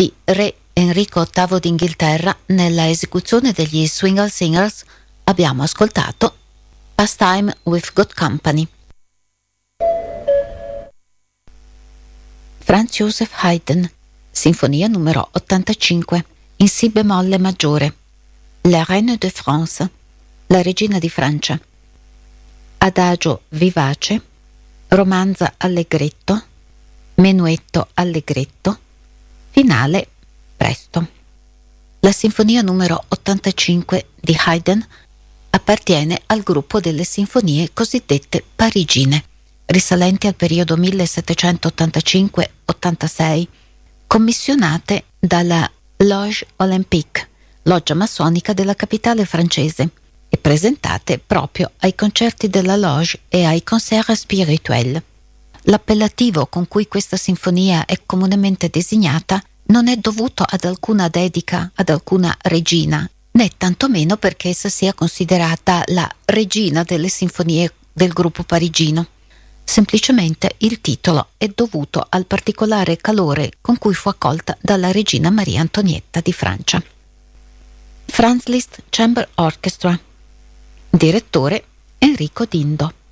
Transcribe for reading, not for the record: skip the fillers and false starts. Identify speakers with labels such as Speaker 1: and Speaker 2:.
Speaker 1: di Re Enrico VIII d'Inghilterra, nella esecuzione degli Swingle Singers abbiamo ascoltato Pastime with Good Company. Franz Joseph Haydn, Sinfonia numero 85, in Si bemolle maggiore, La Reine de France, la regina di Francia, Adagio vivace, romanza allegretto, menuetto allegretto, finale presto. La Sinfonia numero 85 di Haydn appartiene al gruppo delle sinfonie cosiddette parigine, risalenti al periodo 1785-86, commissionate dalla Loge Olympique, loggia massonica della capitale francese, e presentate proprio ai concerti della Loge e ai Concerts Spirituels. L'appellativo con cui questa sinfonia è comunemente designata non è dovuto ad alcuna dedica ad alcuna regina, né tantomeno perché essa sia considerata la regina delle sinfonie del gruppo parigino. Semplicemente il titolo è dovuto al particolare calore con cui fu accolta dalla regina Maria Antonietta di Francia. Franz Liszt Chamber Orchestra. Direttore Enrico Dindo.